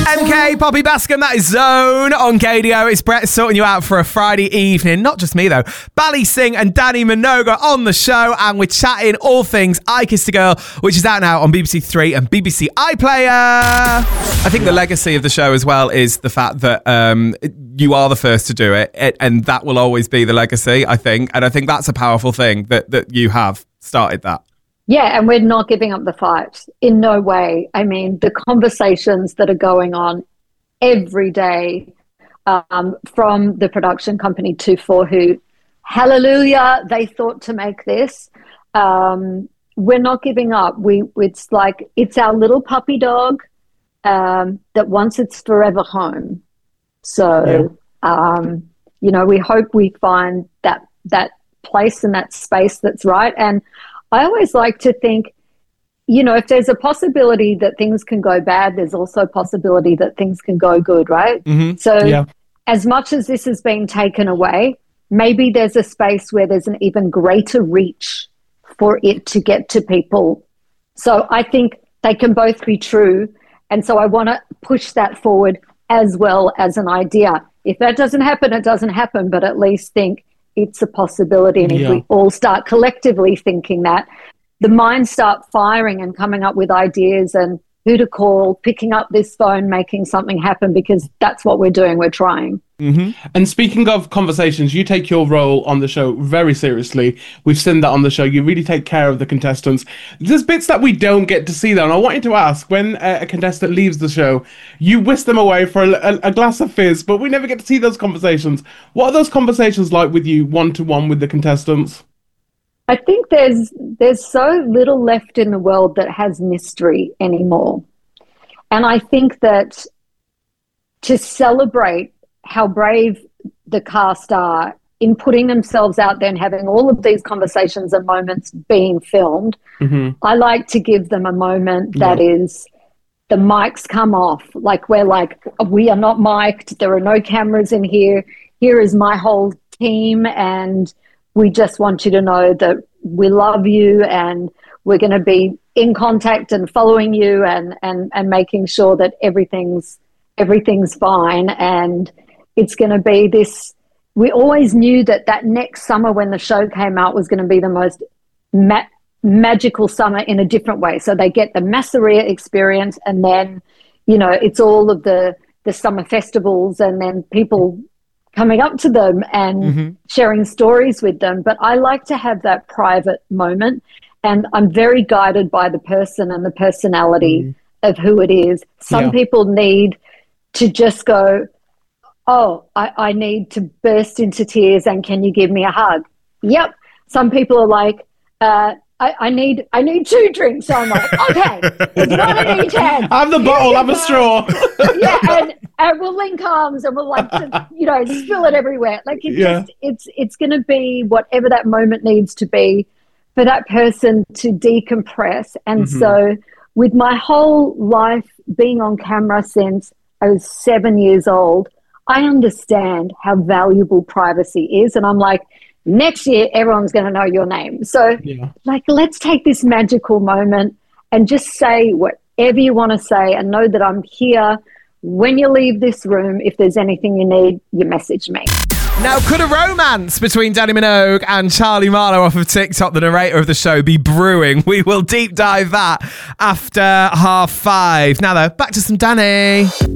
MK, Poppy Bascom, that is Zone on KDO. It's Brett sorting you out for a Friday evening. Not just me, though. Bally Singh and Danny Minogue on the show, and we're chatting all things I Kissed a Girl, which is out now on BBC Three and BBC iPlayer. I think the legacy of the show as well is the fact that you are the first to do it, and that will always be the legacy, I think. And I think that's a powerful thing that you have started that. Yeah, and we're not giving up the fight in no way. I mean, the conversations that are going on every day from the production company 2-4, who, hallelujah, they thought to make this. We're not giving up. It's like it's our little puppy dog that wants its forever home. So, we hope we find that place and that space that's right. And I always like to think, if there's a possibility that things can go bad, there's also a possibility that things can go good, right? Mm-hmm. So as much as this has been taken away, maybe there's a space where there's an even greater reach for it to get to people. So I think they can both be true. And so I want to push that forward as well as an idea. If that doesn't happen, it doesn't happen, but at least think it's a possibility. And if we all start collectively thinking that, the minds start firing and coming up with ideas and who to call, picking up this phone, making something happen, because that's what we're doing. We're trying. Mm-hmm. And speaking of conversations, you take your role on the show very seriously. We've seen that on the show. You really take care of the contestants. There's bits that we don't get to see, though. And I wanted to ask, when a contestant leaves the show, you whisk them away for a glass of fizz, but we never get to see those conversations. What are those conversations like with you, one-to-one with the contestants? I think there's so little left in the world that has mystery anymore. And I think that to celebrate how brave the cast are in putting themselves out there and having all of these conversations and moments being filmed, I like to give them a moment that is, the mics come off. Like, we're like, we are not mic'd. There are no cameras in here. Here is my whole team, and we just want you to know that we love you, and we're going to be in contact and following you and making sure that everything's fine. And it's going to be this, we always knew that next summer when the show came out was going to be the most magical summer in a different way. So they get the Masseria experience, and then, it's all of the summer festivals, and then people coming up to them and sharing stories with them. But I like to have that private moment, and I'm very guided by the person and the personality of who it is. Some people need to just go, oh, I need to burst into tears, and can you give me a hug? Yep. Some people are like, I need 2 drinks. So I'm like, okay, it's one in each hand. I'm the bottle, I'm a straw. And we'll link arms, and we'll spill it everywhere. Like it's going to be whatever that moment needs to be for that person to decompress. And so with my whole life being on camera since I was 7 years old, I understand how valuable privacy is. And I'm like, next year, everyone's going to know your name. So, let's take this magical moment and just say whatever you want to say, and know that I'm here when you leave this room. If there's anything you need, you message me. Now, could a romance between Danny Minogue and Charlie Marlow off of TikTok, the narrator of the show, be brewing? We will deep dive that after 5:30. Now, though, back to some Danny.